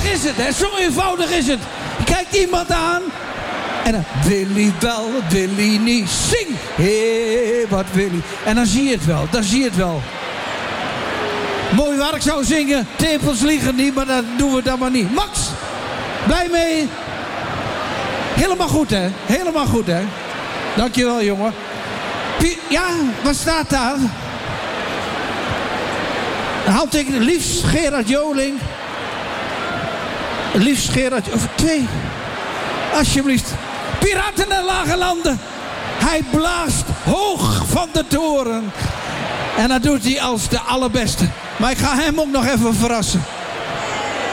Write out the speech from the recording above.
is het, hè? Zo eenvoudig is het. Je kijkt iemand aan en dan wil hij wel, wil hij niet. Zing! Hé, wat wil hij? En dan zie je het wel, dan zie je het wel. Mooi waar ik zou zingen. Tepels liegen niet, maar dat doen we dan maar niet. Max, blij mee? Helemaal goed, hè? Helemaal goed, hè? Dankjewel, jongen. Ja, wat staat daar? Een handtekening. Liefst Gerard Joling. Liefst Gerard... Of 2. Alsjeblieft. Piraten en lage landen. Hij blaast hoog van de toren. En dat doet hij als de allerbeste. Maar ik ga hem ook nog even verrassen.